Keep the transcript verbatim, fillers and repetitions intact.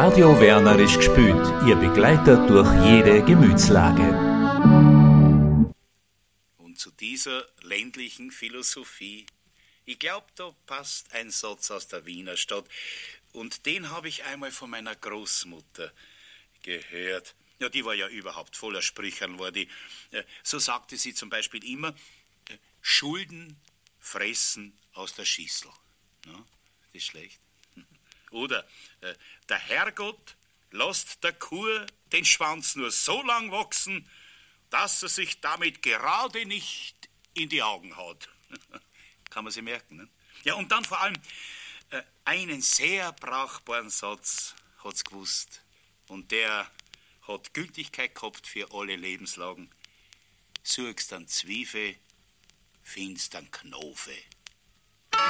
Radio Werner ist gespült, Ihr Begleiter durch jede Gemütslage. Und zu dieser ländlichen Philosophie, ich glaube, da passt ein Satz aus der Wiener Stadt. Und den habe ich einmal von meiner Großmutter gehört. Ja, die war ja überhaupt voller Sprüchern, war die. So sagte sie zum Beispiel immer, Schulden fressen aus der Schüssel. Ja, das ist schlecht. Oder äh, der Herrgott lässt der Kur den Schwanz nur so lang wachsen, dass er sich damit gerade nicht in die Augen haut. Kann man sich merken, ne? Ja, und dann vor allem äh, einen sehr brauchbaren Satz hat's gewusst. Und der hat Gültigkeit gehabt für alle Lebenslagen. Suchst an Zwiebel, findest an Knofe.